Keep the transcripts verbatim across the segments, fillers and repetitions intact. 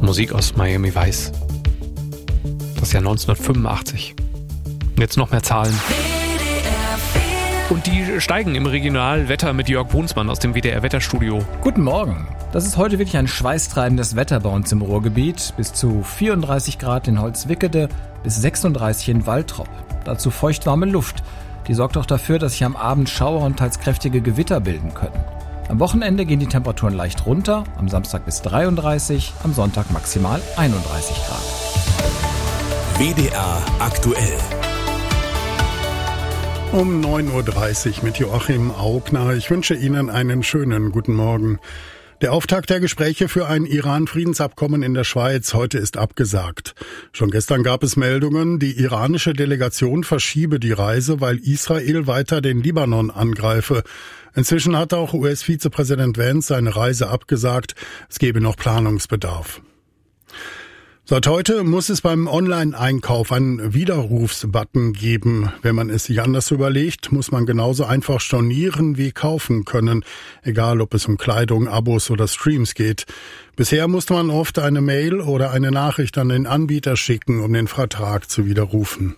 Musik aus Miami Vice. Das Jahr neunzehnhundertfünfundachtzig. Und jetzt noch mehr Zahlen. Und die steigen im Regionalwetter mit Jörg Brunsmann aus dem W D R-Wetterstudio. Guten Morgen. Das ist heute wirklich ein schweißtreibendes Wetter bei uns im Ruhrgebiet. Bis zu vierunddreißig Grad in Holzwickede, bis sechsunddreißig in Waltrop. Dazu feuchtwarme Luft. Die sorgt auch dafür, dass sich am Abend Schauer und teils kräftige Gewitter bilden können. Am Wochenende gehen die Temperaturen leicht runter, am Samstag bis dreiunddreißig, am Sonntag maximal einunddreißig Grad. W D R aktuell. Um neun Uhr dreißig mit Joachim Augner. Ich wünsche Ihnen einen schönen guten Morgen. Der Auftakt der Gespräche für ein Iran-Friedensabkommen in der Schweiz heute ist abgesagt. Schon gestern gab es Meldungen, die iranische Delegation verschiebe die Reise, weil Israel weiter den Libanon angreife. Inzwischen hat auch U S-Vizepräsident Vance seine Reise abgesagt. Es gebe noch Planungsbedarf. Seit heute muss es beim Online-Einkauf einen Widerrufsbutton geben. Wenn man es sich anders überlegt, muss man genauso einfach stornieren wie kaufen können, egal ob es um Kleidung, Abos oder Streams geht. Bisher musste man oft eine Mail oder eine Nachricht an den Anbieter schicken, um den Vertrag zu widerrufen.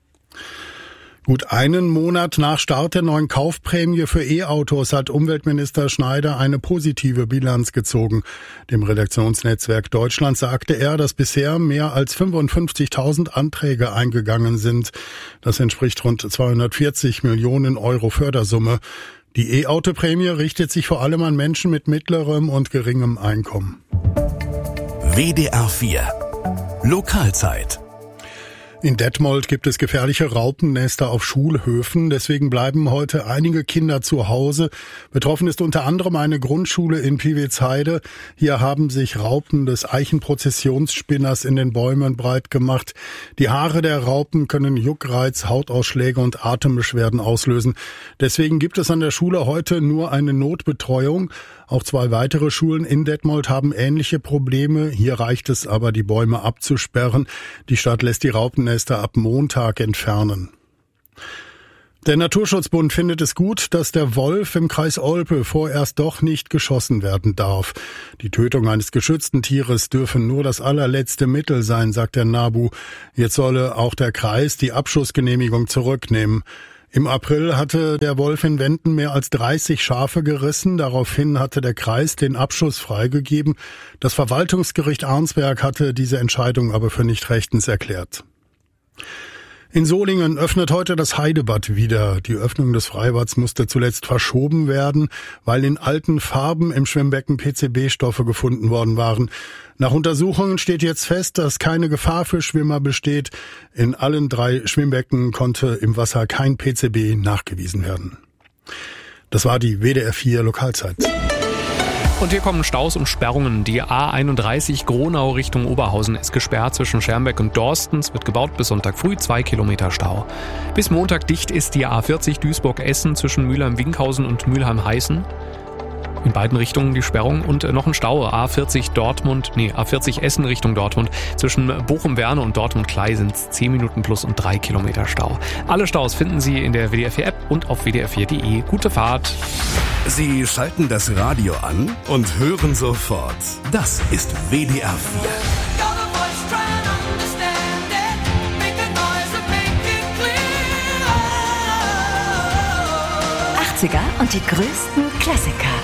Gut einen Monat nach Start der neuen Kaufprämie für E-Autos hat Umweltminister Schneider eine positive Bilanz gezogen. Dem Redaktionsnetzwerk Deutschland sagte er, dass bisher mehr als fünfundfünfzigtausend Anträge eingegangen sind. Das entspricht rund zweihundertvierzig Millionen Euro Fördersumme. Die E-Auto-Prämie richtet sich vor allem an Menschen mit mittlerem und geringem Einkommen. W D R vier Lokalzeit. In Detmold gibt es gefährliche Raupennester auf Schulhöfen. Deswegen bleiben heute einige Kinder zu Hause. Betroffen ist unter anderem eine Grundschule in Piwitzheide. Hier haben sich Raupen des Eichenprozessionsspinners in den Bäumen breit gemacht. Die Haare der Raupen können Juckreiz, Hautausschläge und Atembeschwerden auslösen. Deswegen gibt es an der Schule heute nur eine Notbetreuung. Auch zwei weitere Schulen in Detmold haben ähnliche Probleme. Hier reicht es aber, die Bäume abzusperren. Die Stadt lässt die Raupennester ab Montag entfernen. Der Naturschutzbund findet es gut, dass der Wolf im Kreis Olpe vorerst doch nicht geschossen werden darf. Die Tötung eines geschützten Tieres dürfe nur das allerletzte Mittel sein, sagt der NABU. Jetzt solle auch der Kreis die Abschussgenehmigung zurücknehmen. Im April hatte der Wolf in Wenden mehr als dreißig Schafe gerissen. Daraufhin hatte der Kreis den Abschuss freigegeben. Das Verwaltungsgericht Arnsberg hatte diese Entscheidung aber für nicht rechtens erklärt. In Solingen öffnet heute das Heidebad wieder. Die Öffnung des Freibads musste zuletzt verschoben werden, weil in alten Farben im Schwimmbecken P C B-Stoffe gefunden worden waren. Nach Untersuchungen steht jetzt fest, dass keine Gefahr für Schwimmer besteht. In allen drei Schwimmbecken konnte im Wasser kein P C B nachgewiesen werden. Das war die W D R vier Lokalzeit. Und hier kommen Staus und Sperrungen. Die A einunddreißig Gronau Richtung Oberhausen ist gesperrt zwischen Schermbeck und Dorstens. Wird gebaut bis Sonntag früh, zwei Kilometer Stau. Bis Montag dicht ist die A vierzig Duisburg-Essen zwischen Mülheim-Winkhausen und Mülheim-Heißen. In beiden Richtungen die Sperrung und noch ein Stau. A vierzig Dortmund, nee, A vierzig Essen Richtung Dortmund. Zwischen Bochum-Werne und Dortmund-Klei sind es zehn Minuten plus und drei Kilometer Stau. Alle Staus finden Sie in der W D R vier App und auf w d r vier punkt de. Gute Fahrt! Sie schalten das Radio an und hören sofort. Das ist W D R vier. achtziger und die größten Klassiker.